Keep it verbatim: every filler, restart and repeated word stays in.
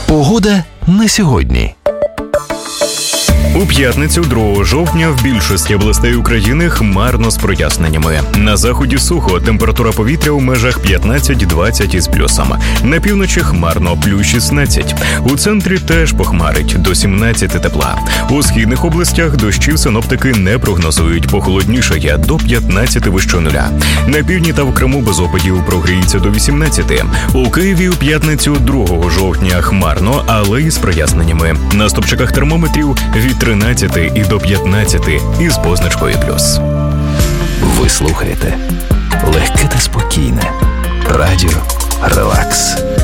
Погода на сьогодні. У п'ятницю, другого жовтня, в більшості областей України хмарно з проясненнями. На заході сухо, температура повітря у межах п'ятнадцять-двадцять із плюсом. На півночі хмарно, плюс шістнадцять. У центрі теж похмарить, до сімнадцяти тепла. У східних областях дощів синоптики не прогнозують, похолоднішає до п'ятнадцяти вище нуля. На півдні та в Криму без опадів прогріється до вісімнадцяти. У Києві у п'ятницю, другого жовтня, хмарно, але із проясненнями. На стопчиках термометрів від тринадцяти і до п'ятнадцяти із позначкою плюс. Ви слухаєте легке та спокійне радіо «Релакс».